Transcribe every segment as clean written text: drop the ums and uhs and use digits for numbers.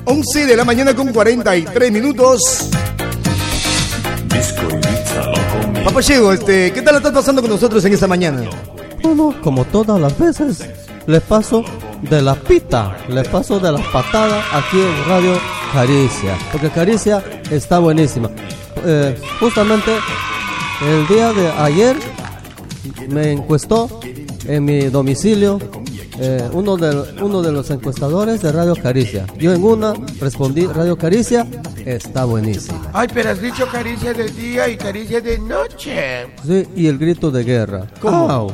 11 de la mañana con 43 minutos. Papachego, ¿qué tal la estás pasando con nosotros en esta mañana? Bueno, como todas las veces, les paso de la pita, les paso de las patadas aquí en Radio Caricia, porque Caricia está buenísima. Justamente el día de ayer me encuestó en mi domicilio uno de los encuestadores de Radio Caricia. Yo en una respondí: Radio Caricia está buenísima. Ay, pero has dicho Caricia de día y Caricia de noche. Sí, y el grito de guerra. ¿Cómo?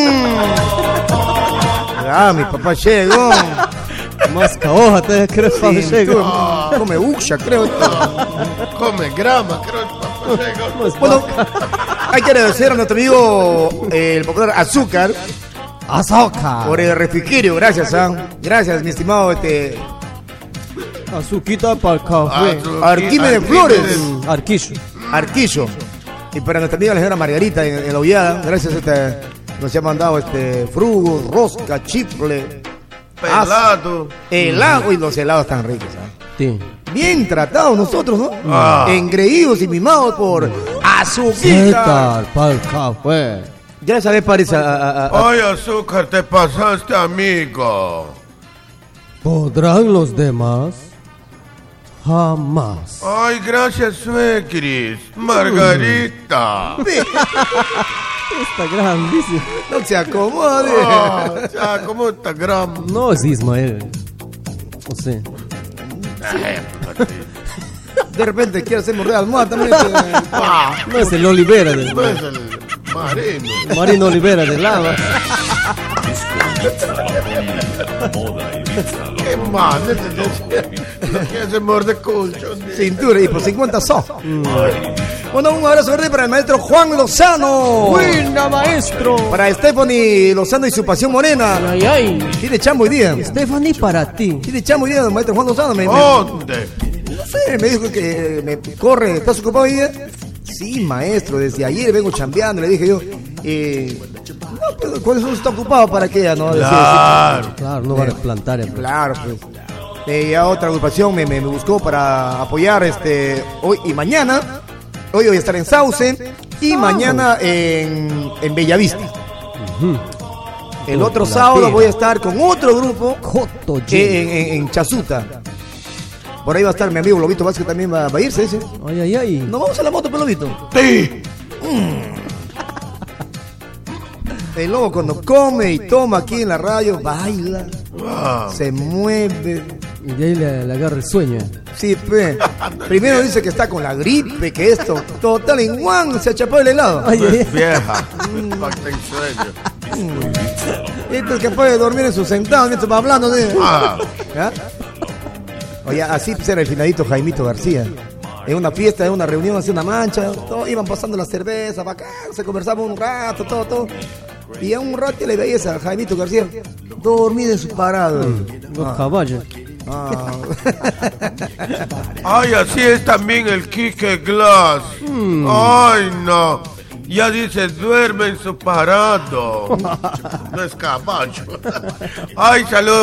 Mi papá llegó. Más caoja te crees, papá llegó. Come uxa, creo. Come grama, creo el papá llegó. Bueno, hay que agradecer a nuestro amigo el popular Azúcar por el refrigerio. Gracias, gracias, mi estimado Azuquita para el café. Arquímedes Flores. Arquillo. Y para nuestra amiga la señora Margarita en la Ollada, gracias nos ha mandado frugo, rosca, chifle, helado, y los helados tan ricos. Sí. Bien tratados nosotros, ¿no? Engreídos y mimados por Azuquita para el café. Ya sabes, parece Ay, Azúcar, te pasaste, amigo. ¿Podrán los demás? Jamás. Ay, gracias, suegris. Margarita. Está grandísimo. No se acomode. ¿Cómo está grande? No es Ismael. O sea. De repente quiere hacer morder almohada también. No es el Olivera. No es el Marino. Marino Olivera de Lava. ¿Qué más? ¿Qué se morde colchón? Cintura y por 50 so. Bueno, un abrazo verde para el maestro Juan Lozano. ¡Buena, maestro! Para Stephanie Lozano y su pasión morena. Ay, ay. Tiene chamo hoy día. Stephanie, para ti. Tiene chamo hoy día, el maestro Juan Lozano. ¿Dónde? No sé, me dijo que me corre. ¿Estás ocupado hoy día? Sí, maestro, desde ayer vengo chambeando. Le dije yo. No, pero ¿cuál está ocupado para que ella no? Claro, no va a replantar. Claro, pues. Ya otra agrupación me buscó para apoyar hoy y mañana. Hoy voy a estar en Sauce y mañana en Bellavista. El otro sábado voy a estar con otro grupo en Chazuta. Por ahí va a estar mi amigo Lobito Vázquez, también va a irse, dice. Ay. ¿Nos vamos a la moto, Lobito? Sí. El lobo cuando come y toma aquí en la radio, baila, se mueve. Y de ahí le agarra el sueño. Sí, primero dice que está con la gripe, que esto. Total, en Juan se ha chapado el helado. Vieja. Pacta en sueño. Esto es capaz de dormir en su sentado mientras va hablando. ¿Ya? Oye, así era el finadito Jaimito García. En una fiesta, en una reunión, hacía una mancha. Todos iban pasando la cerveza, bacán, se conversaba un rato, todo. Y a un rato le veías a Jaimito García dormido en su parado. Los caballos. Ay, así es también el Quique Glass. Ay, no. Ya dice, duerme en su parado. No es caballo. Ay, saludos.